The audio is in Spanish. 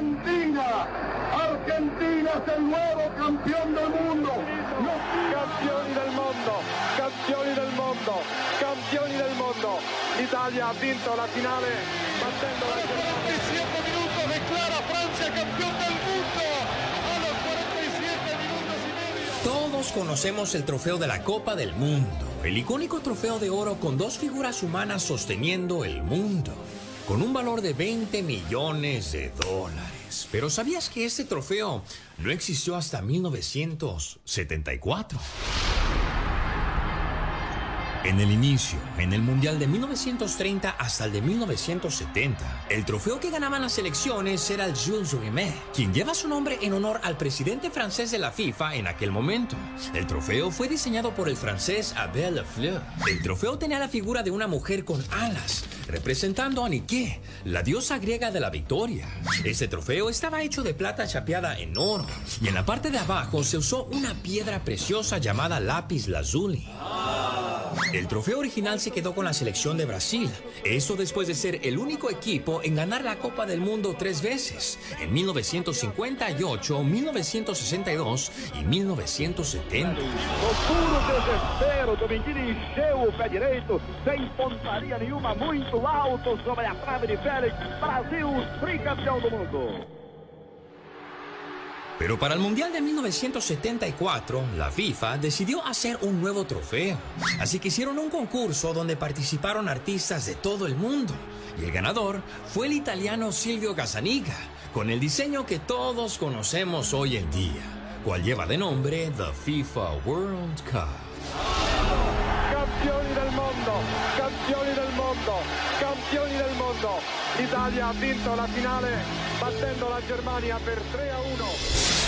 Argentina. Argentina es el nuevo campeón del mundo. Campioni del mondo, campioni del mondo, campioni del mondo. L'Italia ha vinto la finale battendo la Germania. 47 minutos declara Francia campeón del mundo. A los 47 minutos y medio. Todos conocemos el trofeo de la Copa del Mundo, el icónico trofeo de oro con dos figuras humanas sosteniendo el mundo, con un valor de $20 millones. Pero ¿sabías que este trofeo no existió hasta 1974? En el inicio, en el Mundial de 1930 hasta el de 1970, el trofeo que ganaban las selecciones era el Jules Rimet, quien lleva su nombre en honor al presidente francés de la FIFA en aquel momento. El trofeo fue diseñado por el francés Abel Lafleur. El trofeo tenía la figura de una mujer con alas, representando a Nike, la diosa griega de la victoria. Este trofeo estaba hecho de plata chapeada en oro, y en la parte de abajo se usó una piedra preciosa llamada lápiz lazuli. El trofeo original se quedó con la selección de Brasil, esto después de ser el único equipo en ganar la Copa del Mundo 3 veces, en 1958, 1962 y 1970. No puro desespero, Dominguini encheu o pé direito, sem pontaria nenhuma, muito alto sobre a trave de Félix. Brasil, tricampeão do mundo. Pero para el Mundial de 1974, la FIFA decidió hacer un nuevo trofeo. Así que hicieron un concurso donde participaron artistas de todo el mundo. Y el ganador fue el italiano Silvio Gazzaniga, con el diseño que todos conocemos hoy en día, cual lleva de nombre The FIFA World Cup. Campioni del mondo, campioni del mondo, campioni del mondo. L'Italia ha vinto la finale battendo la Germania per 3-1.